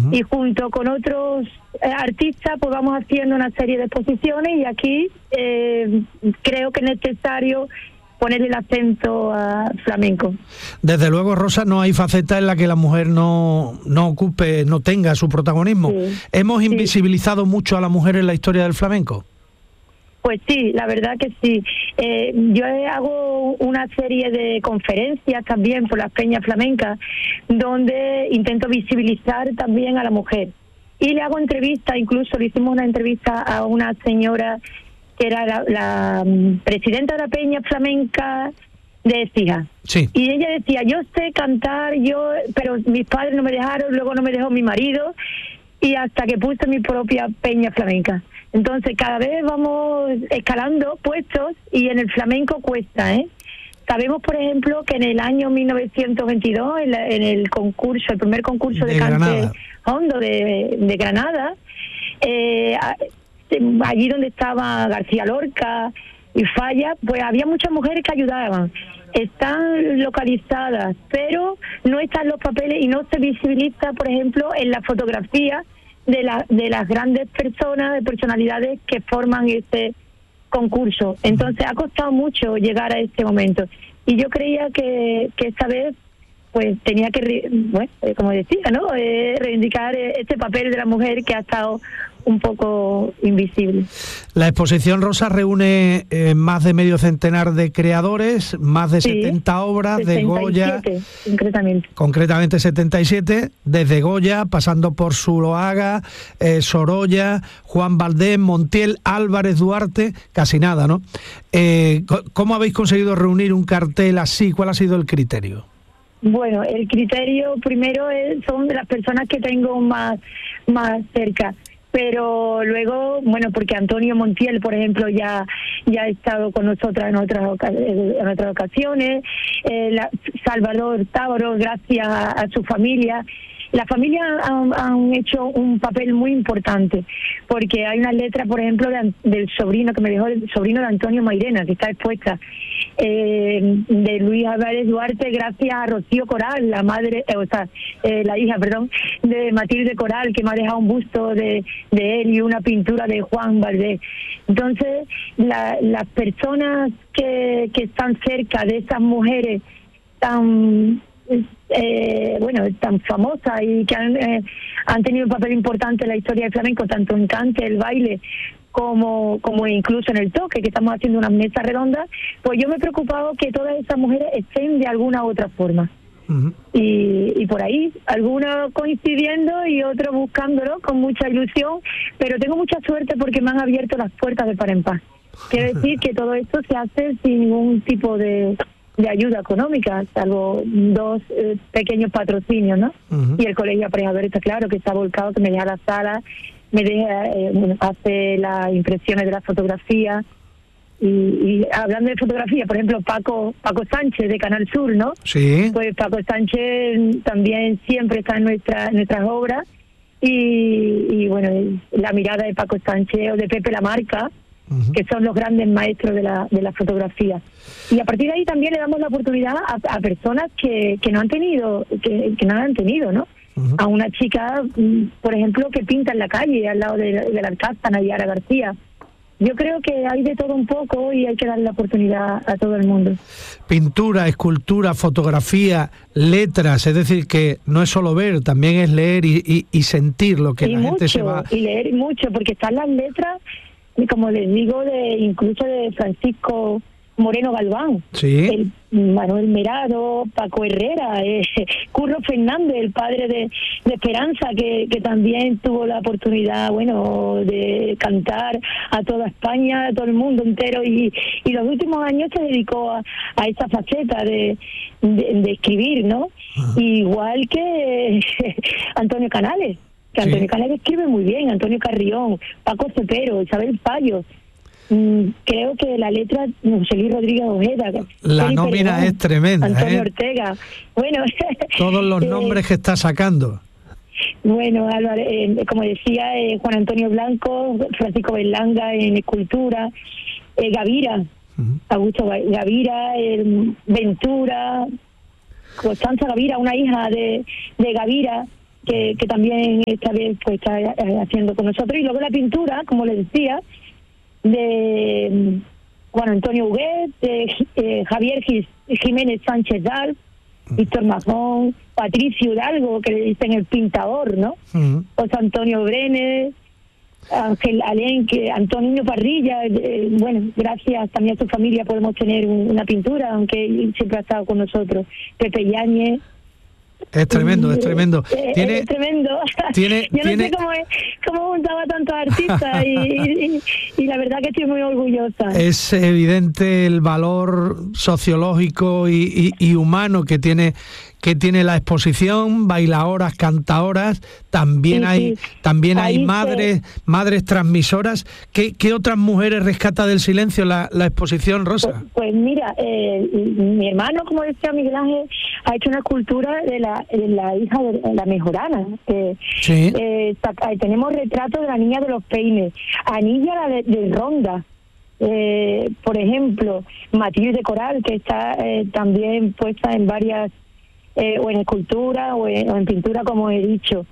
y junto con otros artistas pues vamos haciendo una serie de exposiciones, y aquí creo que es necesario ponerle el acento a flamenco. Desde luego, Rosa, no hay faceta en la que la mujer no ocupe, no tenga su protagonismo. Sí, ¿Hemos invisibilizado mucho a la mujer en la historia del flamenco? Pues sí, la verdad que sí. Yo hago una serie de conferencias también por las peñas flamencas, donde intento visibilizar también a la mujer. Y le hago entrevistas, incluso le hicimos una entrevista a una señora que era la presidenta de la peña flamenca de Écija. Sí. Y ella decía, yo sé cantar, pero mis padres no me dejaron, luego no me dejó mi marido, y hasta que puse mi propia peña flamenca. Entonces cada vez vamos escalando puestos, y en el flamenco cuesta, ¿eh? Sabemos, por ejemplo, que en el año 1922, en el concurso, el primer concurso de cante hondo de Granada, allí donde estaba García Lorca y Falla, pues había muchas mujeres que ayudaban. Están localizadas, pero no están los papeles y no se visibiliza, por ejemplo, en la fotografía de las grandes personalidades que forman este concurso. Entonces ha costado mucho llegar a este momento, y yo creía que esta vez pues tenía que, como decía, ¿no? Reivindicar este papel de la mujer que ha estado un poco invisible. La exposición, Rosa, reúne más de medio centenar de creadores, más de 70 obras, 77, de Goya, concretamente 77, desde Goya, pasando por Zuloaga, Sorolla, Juan Valdés, Montiel, Álvarez, Duarte, casi nada, ¿no? ¿Cómo habéis conseguido reunir un cartel así? ¿Cuál ha sido el criterio? Bueno, el criterio primero son de las personas que tengo más cerca. Pero luego, porque Antonio Montiel, por ejemplo, ya ha estado con nosotras en otras ocasiones, Salvador Tábaro, gracias a su familia. La familia han hecho un papel muy importante, porque hay una letra, por ejemplo, del sobrino que me dejó, el sobrino de Antonio Mairena, que está expuesta, de Luis Álvarez Duarte, gracias a Rocío Coral, la hija, de Matilde Coral, que me ha dejado un busto de él y una pintura de Juan Valdés. Entonces, las personas que están cerca de esas mujeres tan famosas y que han tenido un papel importante en la historia del flamenco, tanto en cante, el baile, como incluso en el toque, que estamos haciendo unas mesas redondas, pues yo me he preocupado que todas esas mujeres estén de alguna u otra forma. Uh-huh. Y por ahí, algunos coincidiendo y otros buscándolo con mucha ilusión, pero tengo mucha suerte porque me han abierto las puertas de Par en Par. Quiero decir que todo esto se hace sin ningún tipo de ayuda económica, salvo 2 pequeños patrocinios, ¿no? Uh-huh. Y el Colegio Aparejador está claro que está volcado, que me deja la sala, me deja, hace las impresiones de la fotografía. Y hablando de fotografía, por ejemplo, Paco Sánchez de Canal Sur, ¿no? Sí. Pues Paco Sánchez también siempre está en nuestras obras, y la mirada de Paco Sánchez o de Pepe Lamarca, uh-huh, que son los grandes maestros de la fotografía. Y a partir de ahí también le damos la oportunidad a personas que no han tenido, que no han tenido, ¿no? Uh-huh. A una chica, por ejemplo, que pinta en la calle al lado de la Alcázar, Nayara García. Yo creo que hay de todo un poco y hay que darle la oportunidad a todo el mundo. Pintura, escultura, fotografía, letras, es decir, que no es solo ver, también es leer y sentir lo que la gente se va... Y leer mucho, porque están las letras, como les digo, incluso de Francisco Moreno Galván, sí, Manuel Merado, Paco Herrera, Curro Fernández, el padre de Esperanza, que también tuvo la oportunidad, de cantar a toda España, a todo el mundo entero, y los últimos años se dedicó a esa faceta de escribir, ¿no? Uh-huh. Igual que Antonio Canales, que Antonio sí. Canales escribe muy bien, Antonio Carrión, Paco Cepero, Isabel Payos. Creo que la letra, José Luis Rodríguez Ojeda, la nómina es tremenda, Antonio Ortega, todos los nombres que está sacando. Álvaro, como decía, Juan Antonio Blanco, Francisco Berlanga en escultura, Gavira, uh-huh, Augusto Gavira, Ventura, Constanza Gavira, una hija de Gavira, que también esta vez pues está haciendo con nosotros. Y luego la pintura, como les decía, de Juan Antonio Huguet, de Javier Jiménez Sánchez Dal, Víctor Majón, Patricio Hidalgo, que le dicen el pintador, ¿no? José Antonio Brenes, Ángel Alenque, Antonio Parrilla. Bueno, gracias también a su familia podemos tener una pintura, aunque él siempre ha estado con nosotros. Pepe Yáñez. Es tremendo, es tremendo. Es tremendo. Yo no sé cómo juntaba tantos artistas y la verdad que estoy muy orgullosa. Es evidente el valor sociológico y humano que tiene la exposición, bailaoras, cantaoras, también hay madres transmisoras. ¿Qué otras mujeres rescata del silencio la exposición, Rosa? Pues mira, mi hermano, como decía Miguel Ángel, ha hecho una escultura de la hija de la Mejorana. Sí. Tenemos retratos de la niña de los peines, Anilla de Ronda. Por ejemplo, Matilde Coral, que está también puesta en varias, o en escultura o en pintura, como he dicho.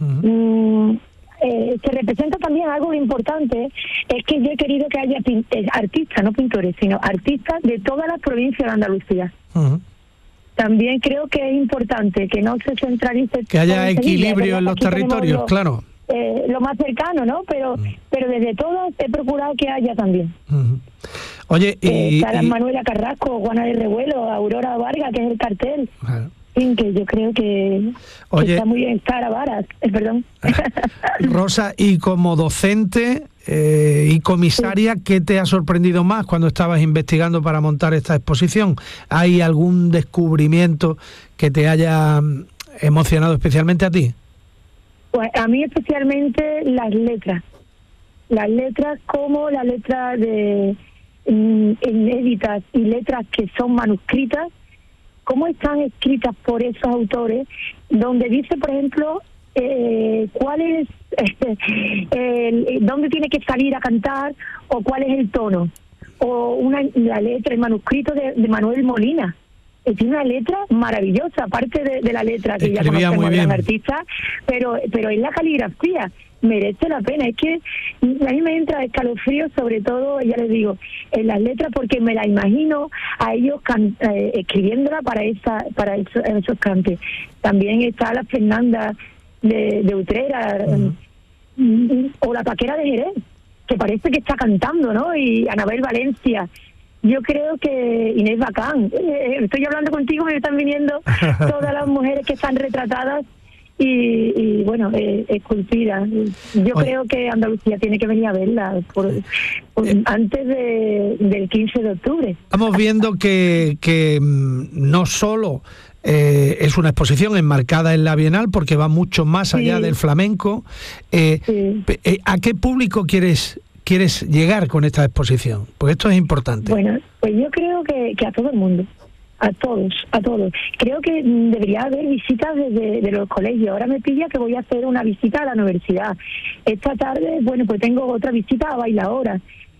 Se representa también algo importante, es que yo he querido que haya artistas, no pintores, sino artistas de todas las provincias de Andalucía. También creo que es importante que no se centralice, que haya equilibrio en los territorios, claro. Lo más cercano, ¿no? Pero desde todos he procurado que haya también. Oye, Manuela Carrasco, Juana de Revuelo, Aurora Vargas, que es el cartel. Claro. Sí, que yo creo que está muy bien. Sara Varas, perdón. Rosa, y como docente y comisaria, ¿qué te ha sorprendido más cuando estabas investigando para montar esta exposición? ¿Hay algún descubrimiento que te haya emocionado especialmente a ti? Pues a mí especialmente las letras como la letra de inéditas y letras que son manuscritas, cómo están escritas por esos autores, donde dice, por ejemplo, cuál es dónde tiene que salir a cantar, o cuál es el tono, o la letra, el manuscrito de Manuel Molina. Tiene una letra maravillosa, aparte de la letra que ya conocemos de los artistas, pero es la caligrafía, merece la pena. Es que a mí me entra escalofrío, sobre todo, ya les digo, en las letras, porque me la imagino a ellos escribiéndola para esos cantes. También está la Fernanda de Utrera, o la Paquera de Jerez, que parece que está cantando, ¿no? Y Anabel Valencia. Yo creo que Inés Bacán, estoy hablando contigo, me están viniendo todas las mujeres que están retratadas y bueno, esculpidas. Yo creo que Andalucía tiene que venir a verla antes del 15 de octubre. Estamos viendo que no solo es una exposición enmarcada en la Bienal, porque va mucho más allá del flamenco. ¿A qué público quieres llegar con esta exposición? Porque esto es importante. Bueno, pues yo creo que a todo el mundo, a todos. Creo que debería haber visitas de los colegios. Ahora me pilla que voy a hacer una visita a la universidad. Esta tarde, bueno, pues tengo otra visita a Bailaora.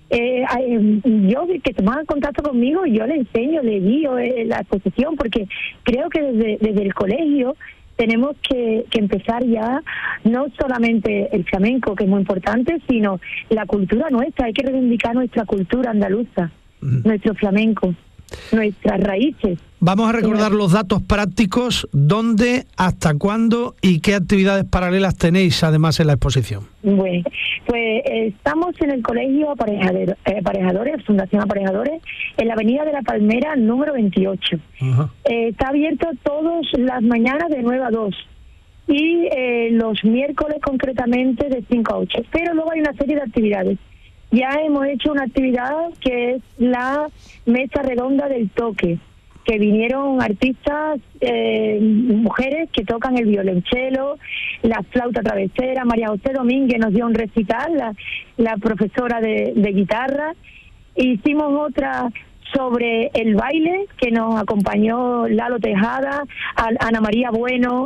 Yo, que toman contacto conmigo, yo le enseño, le guío la exposición, porque creo que desde el colegio tenemos que empezar ya, no solamente el flamenco, que es muy importante, sino la cultura nuestra. Hay que reivindicar nuestra cultura andaluza, nuestro flamenco, nuestras raíces. Vamos a recordar los datos prácticos: dónde, hasta cuándo y qué actividades paralelas tenéis además en la exposición. Bueno, pues estamos en el Colegio Aparejadores, Fundación Aparejadores, en la Avenida de la Palmera, número 28. Está abierto todas las mañanas de 9 a 2 y los miércoles concretamente de 5 a 8. Pero luego hay una serie de actividades. Ya hemos hecho una actividad que es la mesa redonda del toque, que vinieron artistas, mujeres que tocan el violonchelo, la flauta travesera. María José Domínguez nos dio un recital, la profesora de guitarra. Hicimos otra sobre el baile, que nos acompañó Lalo Tejada, Ana María Bueno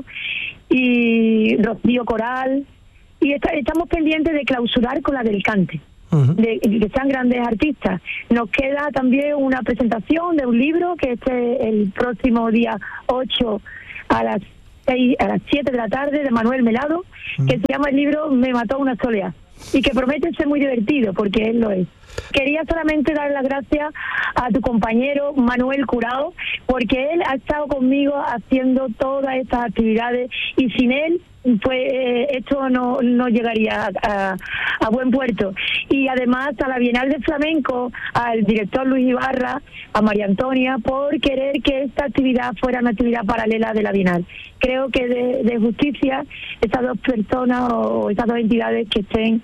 y Rocío Coral. Y estamos pendientes de clausurar con la del cante. Que sean grandes artistas. Nos queda también una presentación de un libro que el próximo día 8 a las a las 7 de la tarde, de Manuel Melado, que se llama el libro Me mató una soleá, y que promete ser muy divertido, porque él lo es. Quería solamente dar las gracias a tu compañero Manuel Curao, porque él ha estado conmigo haciendo todas estas actividades, y sin él pues esto no llegaría a buen puerto. Y además a la Bienal de Flamenco, al director Luis Ibarra, a María Antonia, por querer que esta actividad fuera una actividad paralela de la Bienal. Creo que de justicia estas dos personas o estas dos entidades que estén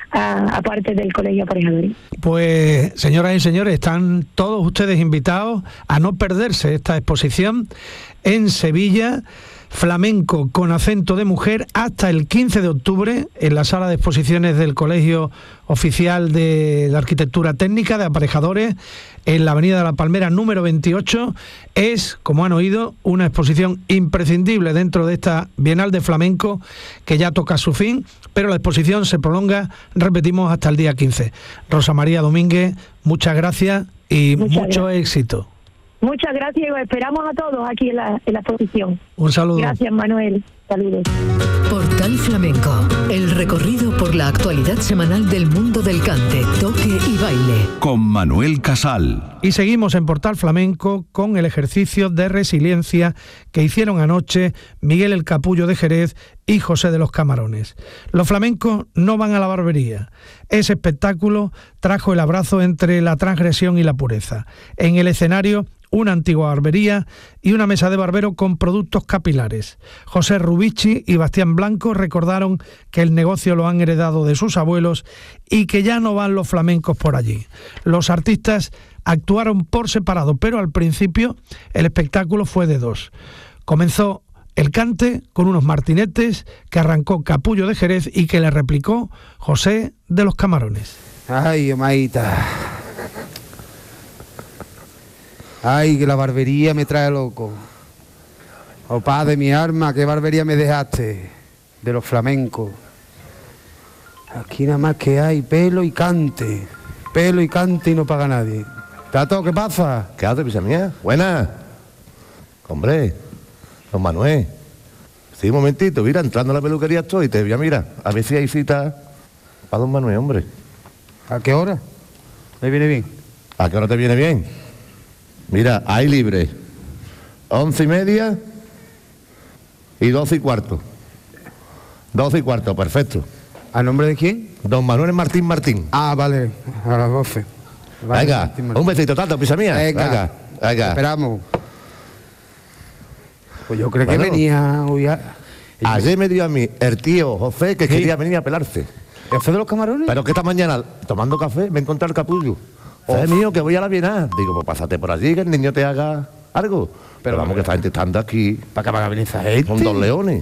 aparte del Colegio Aparejadores. Pues, señoras y señores, están todos ustedes invitados a no perderse esta exposición en Sevilla, Flamenco con acento de mujer, hasta el 15 de octubre en la sala de exposiciones del Colegio Oficial de la Arquitectura Técnica de Aparejadores, en la Avenida de la Palmera número 28. Es, como han oído, una exposición imprescindible dentro de esta Bienal de Flamenco que ya toca su fin, pero la exposición se prolonga, repetimos, hasta el día 15. Rosa María Domínguez, muchas gracias y mucho éxito. Muchas gracias y os esperamos a todos aquí en la exposición. Un saludo. Gracias, Manuel. Saludos. Portal Flamenco, el recorrido por la actualidad semanal del mundo del cante, toque y baile. Con Manuel Casal. Y seguimos en Portal Flamenco con el ejercicio de resiliencia que hicieron anoche Miguel el Capullo de Jerez y José de los Camarones. Los flamencos no van a la barbería. Ese espectáculo trajo el abrazo entre la transgresión y la pureza. En el escenario, una antigua barbería y una mesa de barbero con productos capilares. José Rubici y Bastián Blanco recordaron que el negocio lo han heredado de sus abuelos y que ya no van los flamencos por allí. Los artistas actuaron por separado, pero al principio el espectáculo fue de dos. Comenzó el cante con unos martinetes que arrancó Capullo de Jerez y que le replicó José de los Camarones. Ay, Maíta. Ay, que la barbería me trae loco. Oh, paz de mi alma, qué barbería me dejaste. De los flamencos. Aquí nada más que hay pelo y cante. Pelo y cante y no paga nadie. Tato, ¿qué pasa? ¿Qué haces, pisa mía? Buena. Hombre, don Manuel. Sí, un momentito, mira, entrando a la peluquería estoy, te voy a mirar. A ver si hay cita para don Manuel, hombre. ¿A qué hora? ¿Me viene bien? ¿A qué hora te viene bien? Mira, hay libre 11:30 y 12:15. 12:15, perfecto. ¿A nombre de quién? Don Manuel Martín Martín. Ah, vale, a las 12. Vale, venga, Martín, Martín. Un besito, tanto, pisa mía. Venga. Esperamos. Pues yo creo que venía hoy ayer me dio a mí el tío José que quería venir a pelarse. ¿José de los Camarones? Pero que esta mañana, tomando café, me encontré al Capullo. Es mío, que voy a la Bienal. Digo, pues pásate por allí, que el niño te haga algo. Pero vamos, que esta gente está aquí. ¿Para qué van a venir esa gente? Son dos leones.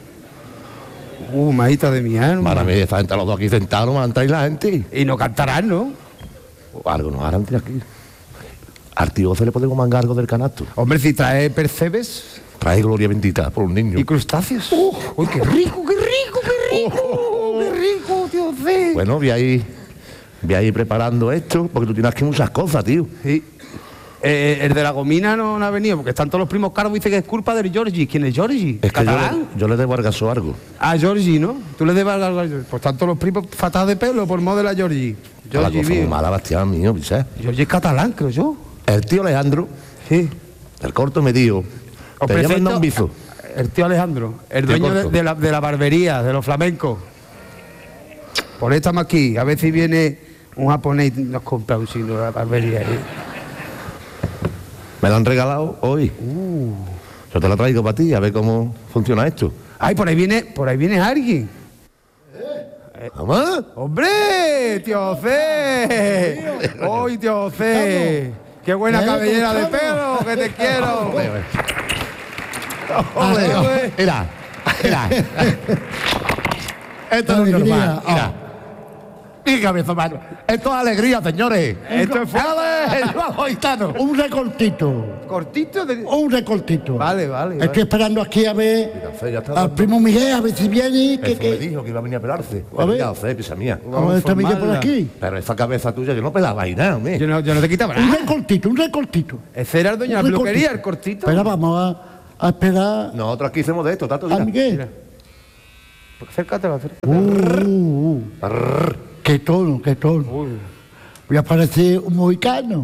Majita de mi alma. Para mí, esta gente, los dos aquí sentados, van a traer la gente. Y no cantarán, ¿no? Algo nos harán de aquí. Al tío se le podemos mangar algo del canasto. Hombre, si trae percebes. Trae gloria bendita por un niño. ¿Y crustáceos? ¡Uy, qué rico, qué rico, qué rico! ¡Qué rico, tío C! Bueno, voy a ir preparando esto, porque tú tienes aquí muchas cosas, tío. Sí. El de la gomina no ha venido, porque están todos los primos caros y dice que es culpa del Giorgi. ¿Quién es Giorgi? Es que yo le debo al gaso algo. Ah, Giorgi, ¿no? Tú le debes algo a Giorgi. Pues están todos los primos fatados de pelo por modo de la Giorgi. La cosa muy mala, Bastián, mío, ¿sabes? Giorgi es catalán, creo yo. El tío Alejandro, sí, el corto me dijo, te llaman Don Bizo. El tío Alejandro, el dueño de la barbería, de los flamencos. Por esta estamos aquí, a ver si viene un japonés y nos compra un signo de la barbería. Me lo han regalado hoy. Yo te lo traigo para ti, a ver cómo funciona esto. Ay, por ahí viene alguien. ¿Mamá? ¡Hombre! ¡Tío C! ¡Uy, tío C! ¡Qué buena cabellera de pelo! ¡Que te quiero! Mira. Esto es normal, mira. Dígame, Zomano. Esto es alegría, señores. Esto es fuerte. Un recortito. ¿Cortito? Un recortito. Vale. Estoy esperando aquí a ver al primo Miguel, a ver si viene. Me dijo que iba a venir a pelarse. A ver. Ya, pisa mía. ¿Cómo está Miguel por aquí? Pero esa cabeza tuya que no pelaba y nada, Yo no te quitaba nada. Un recortito. Ese era el dueño de la peluquería, el cortito. Pero vamos a esperar Nosotros aquí hacemos de esto, Tato. a Miguel. Mira. Acércate. Qué tono, qué tono. Voy a parecer un mohicano.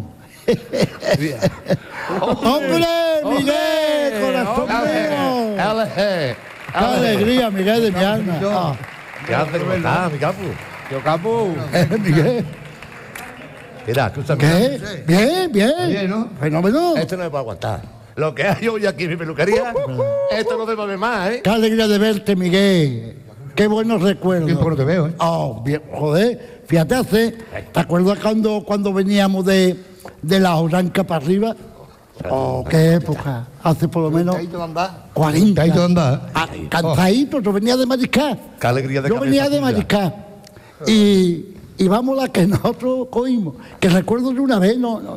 ¡Hombre, Miguel! ¡Corazón mío! ¡Qué alegría, Miguel, de mi alma! ¿Qué haces? ¿Cómo estás, mi capo? Yo, capo. Miguel. Mira, escúchame. ¿Qué? Bien, bien. Bien, ¿no? Fenómeno. Esto no es para aguantar. Lo que hay hoy aquí en mi peluquería, esto no debe haber más, ¿eh? Qué alegría de verte, Miguel. Qué buenos recuerdos. Tiempo no te veo, ¿eh? Oh, bien, joder. Fíjate, ¿te acuerdas cuando veníamos de la Oranca para arriba? Oh, qué época. Hace por lo menos 40. Cansadito de andar. Cansadito, yo venía de mariscar. Qué alegría de Yo cabeza venía de tuya. mariscar. Y vamos la que nosotros cogimos. Que recuerdo de una vez,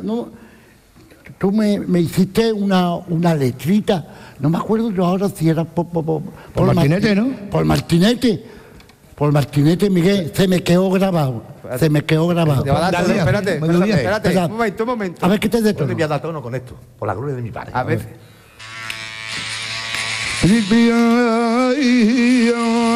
tú me hiciste una letrita. No me acuerdo yo ahora si era por Martinete, ¿no? Por Martinete. Por Martinete, Miguel, se me quedó grabado. Se me quedó grabado. Te va a dar tono, espérate. Espera. Un momento. A ver qué te de Yo le tono. voy a dar tono con esto, por la gloria de mi padre. A ver.